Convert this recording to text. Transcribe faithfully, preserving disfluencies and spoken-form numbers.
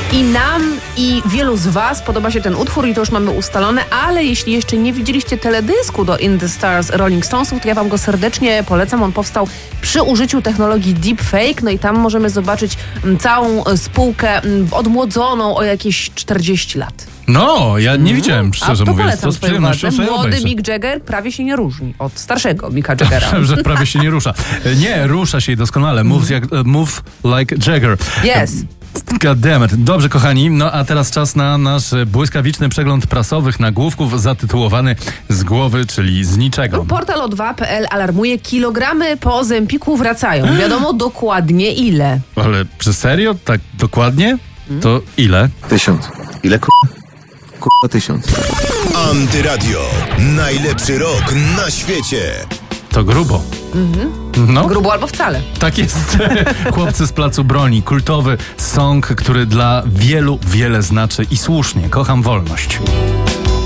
I nam i wielu z was podoba się ten utwór i to już mamy ustalone, ale jeśli jeszcze nie widzieliście teledysku do In the Stars Rolling Stonesów, to ja wam go serdecznie polecam. On powstał przy użyciu technologii deepfake, no i tam możemy zobaczyć całą spółkę odmłodzoną o jakieś czterdzieści lat. No, ja nie widziałem, szczerze A to mówiąc. To z przyjemnością sobie Młody obejrzę. Mick Jagger prawie się nie różni od starszego Micka Jaggera. Że prawie się nie rusza. Nie, rusza się doskonale. Move, jak, move like Jagger. Yes. God damn it. Dobrze, kochani, no a teraz czas na nasz błyskawiczny przegląd prasowych nagłówków zatytułowany Z głowy, czyli z niczego. Portal o dwa kropka pe el alarmuje, kilogramy po Ozempiku wracają. Wiadomo dokładnie ile. Ale czy serio? Tak dokładnie? To ile? Tysiąc. Ile k***a? K***a tysiąc. Antyradio. Najlepszy rok na świecie. To grubo. Mhm. No. Grubo albo wcale. Tak jest. Chłopcy z Placu Broni. Kultowy song, który dla wielu wiele znaczy i słusznie. Kocham wolność.